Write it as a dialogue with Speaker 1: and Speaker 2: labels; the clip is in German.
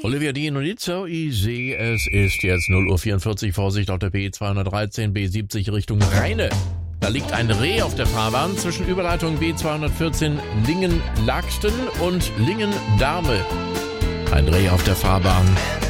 Speaker 1: Olivia Dean und It's So Easy. Es ist jetzt 0:44 Uhr. Vorsicht auf der B213, B70 Richtung Rheine. Da liegt ein Reh auf der Fahrbahn zwischen Überleitung B214 Lingen-Lagsten und Lingen-Dahme. Ein Reh auf der Fahrbahn.